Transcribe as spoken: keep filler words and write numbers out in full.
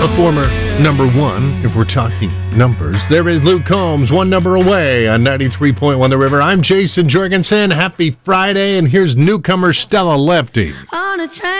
A former number one, if we're talking numbers. There is Luke Combs, one number away on ninety-three point one The River. I'm Jason Jorgensen. Happy Friday, and here's newcomer Stella Lefty. On a train.